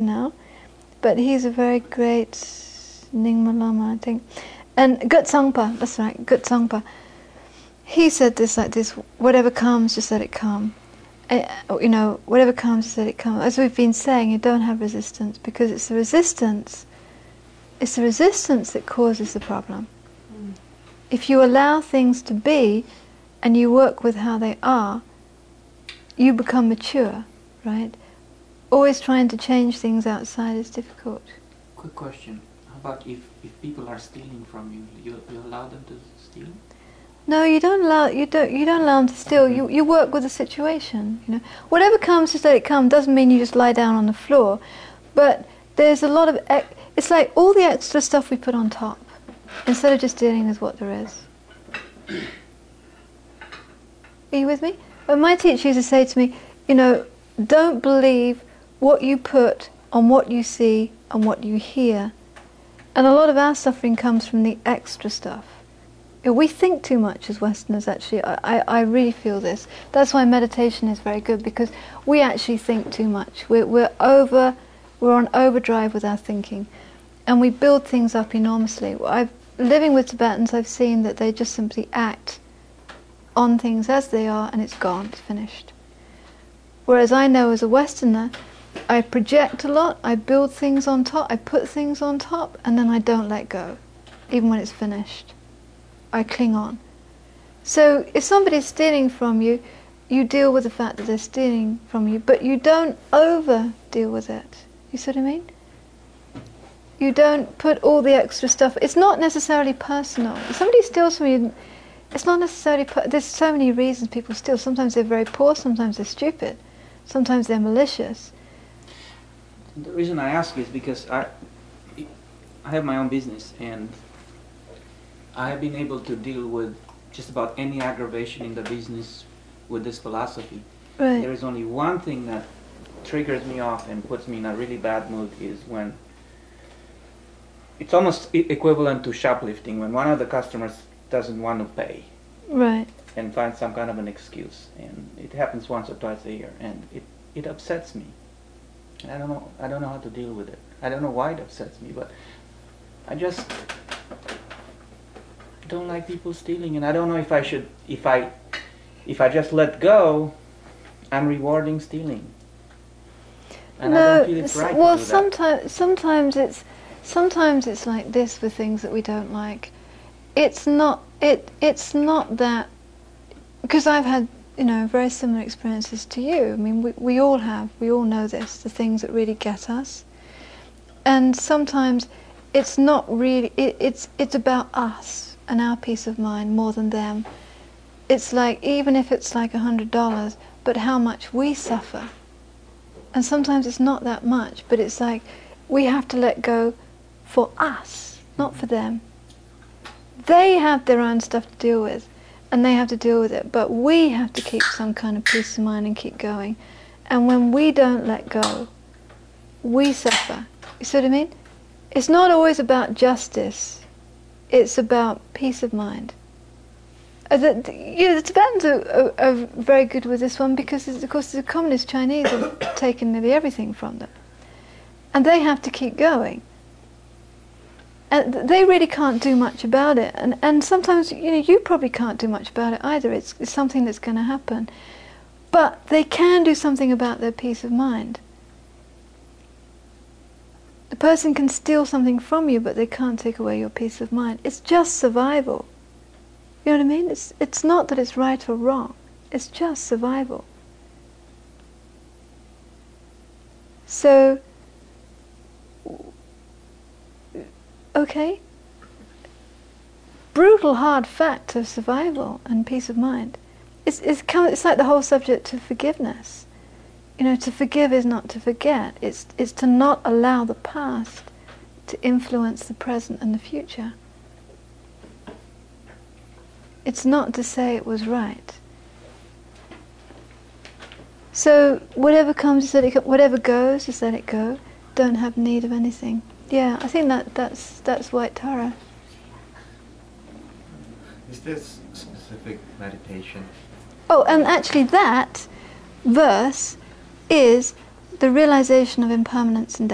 now, but he's a very great Nyingma Lama, I think. And Gutsangpa, that's right, Gutsangpa. He said this like this: whatever comes, just let it come. Whatever comes, just let it come. As we've been saying, you don't have resistance, because it's the resistance that causes the problem. If you allow things to be, and you work with how they are, you become mature, right? Always trying to change things outside is difficult. Quick question: how about if people are stealing from you, you allow them to steal? No, you don't allow them to steal. You work with the situation. Whatever comes, just let it come. Doesn't mean you just lie down on the floor, but there's a lot of it's like all the extra stuff we put on top instead of just dealing with what there is. Are you with me? Well, my teacher used to say to me, don't believe what you put on what you see and what you hear. And a lot of our suffering comes from the extra stuff. We think too much as Westerners, actually. I really feel this. That's why meditation is very good, because we actually think too much. We're on overdrive with our thinking, and we build things up enormously. Living with Tibetans, I've seen that they just simply act on things as they are, and it's gone, it's finished. Whereas I know as a Westerner, I project a lot, I build things on top, I put things on top, and then I don't let go, even when it's finished. I cling on. So if somebody's stealing from you, you deal with the fact that they're stealing from you, but you don't over deal with it. You see what I mean? You don't put all the extra stuff. It's not necessarily personal. If somebody steals from you, it's not necessarily... There's so many reasons people steal. Sometimes they're very poor, sometimes they're stupid, sometimes they're malicious. The reason I ask is because I have my own business, and I have been able to deal with just about any aggravation in the business with this philosophy. Right. There is only one thing that triggers me off and puts me in a really bad mood, is when it's almost equivalent to shoplifting, when one of the customers doesn't want to pay. Right. And finds some kind of an excuse. And it happens once or twice a year, and it upsets me. And I don't know how to deal with it. I don't know why it upsets me, but I just don't like people stealing, and I don't know if I should, if I just let go, I'm rewarding stealing. And I don't feel it's right well, to do that. sometimes it's like this with things that we don't like. It's not that, because I've had very similar experiences to you. I mean, we all have. We all know this. The things that really get us, and sometimes it's not really. It's about us and our peace of mind more than them. It's like, even if it's like $100, but how much we suffer. And sometimes it's not that much, but it's like we have to let go for us, not for them. They have their own stuff to deal with, and they have to deal with it, but we have to keep some kind of peace of mind and keep going. And when we don't let go, we suffer. You see what I mean? It's not always about justice. It's about peace of mind. The Tibetans are very good with this one, because, of course, the communist Chinese have taken nearly everything from them. And they have to keep going. And they really can't do much about it. And sometimes, you probably can't do much about it either. It's something that's going to happen. But they can do something about their peace of mind. The person can steal something from you, but they can't take away your peace of mind. It's just survival. You know what I mean? It's not that it's right or wrong. It's just survival. So, okay, brutal, hard fact of survival and peace of mind. It's like the whole subject of forgiveness. To forgive is not to forget. It's to not allow the past to influence the present and the future. It's not to say it was right. So whatever comes, just let it go. Whatever goes, just let it go. Don't have need of anything. Yeah, I think that's White Tara. Is this specific meditation? Oh, and actually that verse is the realization of impermanence and death.